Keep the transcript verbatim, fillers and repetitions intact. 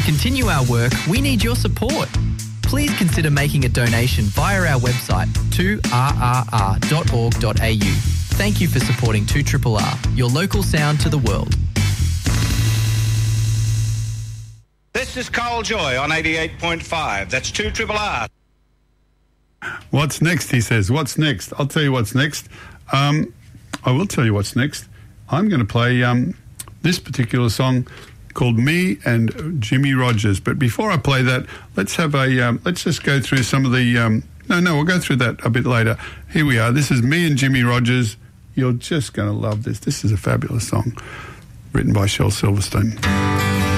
continue our work, we need your support. Please consider making a donation via our website, two r r r dot org dot a u. Thank you for supporting two R R R, your local sound to the world. This is Carl Joy on eighty-eight point five. That's two R R R. What's next, he says. What's next? I'll tell you what's next. Um, I will tell you what's next. I'm going to play um, this particular song called Me and Jimmy Rogers. But before I play that, let's have a, um, let's just go through some of the, um, no, no, we'll go through that a bit later. Here we are. This is Me and Jimmy Rogers. You're just going to love this. This is a fabulous song written by Shel Silverstein.